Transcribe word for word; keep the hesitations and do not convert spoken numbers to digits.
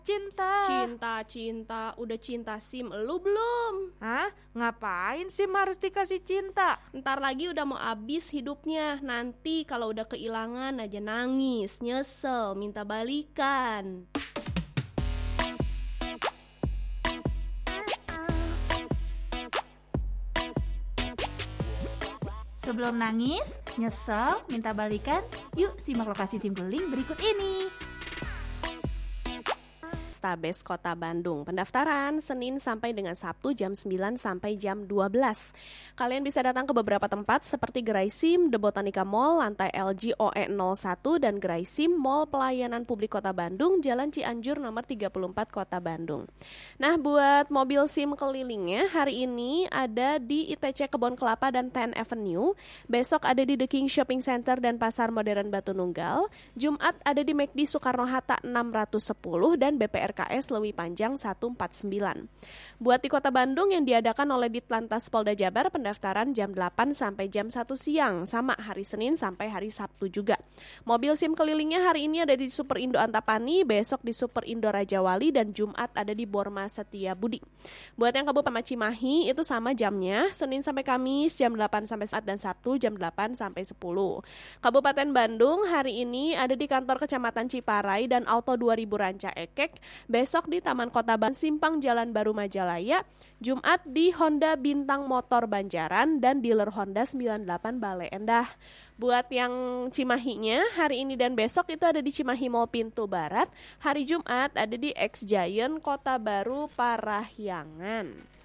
Cinta. Cinta, cinta, udah cinta SIM elu belum? Hah? Ngapain SIM harus dikasih cinta? Ntar lagi udah mau habis hidupnya. Nanti kalau udah kehilangan aja nangis, nyesel, minta balikan. Sebelum nangis, nyesel, minta balikan, yuk simak lokasi SIM Keling berikut ini. Polrestabes Kota Bandung. Pendaftaran Senin sampai dengan Sabtu jam sembilan sampai jam dua belas. Kalian bisa datang ke beberapa tempat seperti Gerai SIM, The Botanica Mall, lantai L G O E nol satu dan Gerai SIM Mall Pelayanan Publik Kota Bandung, Jalan Cianjur nomor tiga puluh empat Kota Bandung. Nah, buat mobil SIM kelilingnya hari ini ada di I T C Kebon Kelapa dan Ten Avenue, besok ada di The King Shopping Center dan Pasar Modern Batu Nunggal, Jumat ada di McD Soekarno-Hatta enam ratus sepuluh dan B P R K S Lewi Panjang seratus empat puluh sembilan. Buat di Kota Bandung yang diadakan oleh Ditlantas Polda Jabar, pendaftaran jam delapan sampai jam satu siang, sama hari Senin sampai hari Sabtu juga. Mobil SIM kelilingnya hari ini ada di Super Indo Antapani, besok di Super Indo Rajawali, dan Jumat ada di Borma Setia Budi. Buat yang Kabupaten Cimahi itu sama jamnya, Senin sampai Kamis jam delapan sampai saat dan Sabtu jam delapan sampai sepuluh. Kabupaten Bandung hari ini ada di kantor Kecamatan Ciparai dan Auto dua ribu Ranca Ekek, besok di Taman Kota Bandung Simpang Jalan Baru Majalaya, Jumat di Honda Bintang Motor Banjaran dan dealer Honda sembilan puluh delapan Bale Endah. Buat yang Cimahinya hari ini dan besok itu ada di Cimahi Mall Pintu Barat, hari Jumat ada di X Giant Kota Baru Parahyangan.